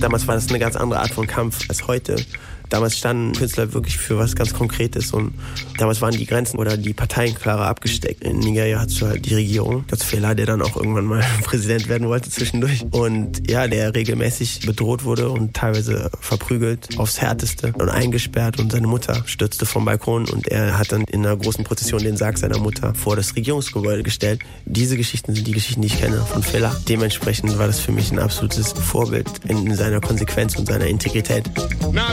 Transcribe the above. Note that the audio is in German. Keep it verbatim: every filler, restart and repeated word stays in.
Damals war das eine ganz andere Art von Kampf als heute. Damals standen Künstler wirklich für was ganz Konkretes und damals waren die Grenzen oder die Parteien klarer abgesteckt. In Nigeria hattest du halt die Regierung, das Fela, der dann auch irgendwann mal Präsident werden wollte zwischendurch und ja, der regelmäßig bedroht wurde und teilweise verprügelt aufs Härteste und eingesperrt und seine Mutter stürzte vom Balkon und er hat dann in einer großen Prozession den Sarg seiner Mutter vor das Regierungsgebäude gestellt. Diese Geschichten sind die Geschichten, die ich kenne von Fela. Dementsprechend war das für mich ein absolutes Vorbild in seiner Konsequenz und seiner Integrität. Now